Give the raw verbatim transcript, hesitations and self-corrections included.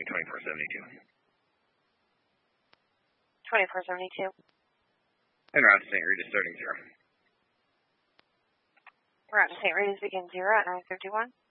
twenty-four seventy-two. twenty-four seventy-two. And route to Saint Regis starting zero. Route to Saint Regis begin zero at nine fifty-one.